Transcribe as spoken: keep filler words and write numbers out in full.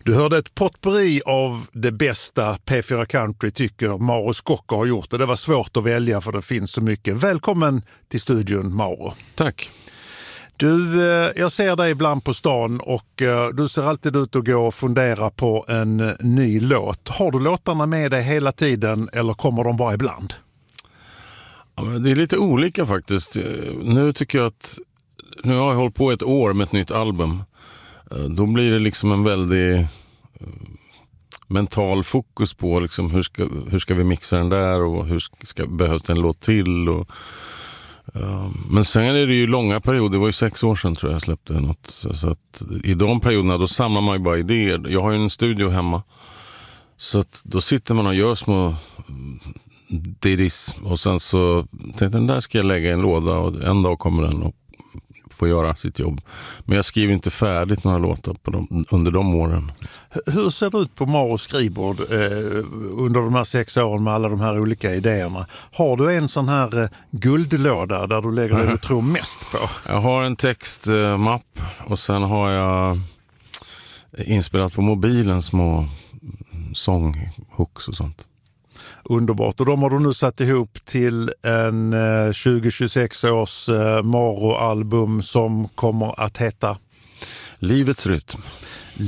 Du hörde ett potpourri av det bästa P fyra Country tycker Mauro Scocco har gjort. Och det var svårt att välja för det finns så mycket. Välkommen till studion, Mauro. Tack. Du, jag ser dig ibland på stan och du ser alltid ut att gå och fundera på en ny låt. Har du låtarna med dig hela tiden eller kommer de bara ibland? Ja, men det är lite olika faktiskt. Nu tycker jag att nu har jag hållit på ett år med ett nytt album. Då blir det liksom en väldigt mental fokus på liksom hur ska, hur ska vi mixa den där och hur ska, behövs det en låt till och men sen är det ju långa perioder, det var ju sex år sedan tror jag jag släppte något. Så, så att i de perioderna då samlar man ju bara idéer. Jag har ju en studio hemma. Så att då sitter man och gör små didis. Och sen så tänkte jag, den där ska jag lägga i en låda och en dag kommer den och få göra sitt jobb. Men jag skriver inte färdigt några låtar på dem, under de åren. Hur ser det ut på Mauros skrivbord eh, under de här sex åren med alla de här olika idéerna? Har du en sån här eh, guldlåda där du lägger det du tror mest på? Jag har en textmapp och sen har jag inspelat på mobilen små sånghooks och sånt. Underbart. Och de har du nu satt ihop till en eh, tjugo tjugosex års eh, Mauro-album som kommer att heta Livets rytm.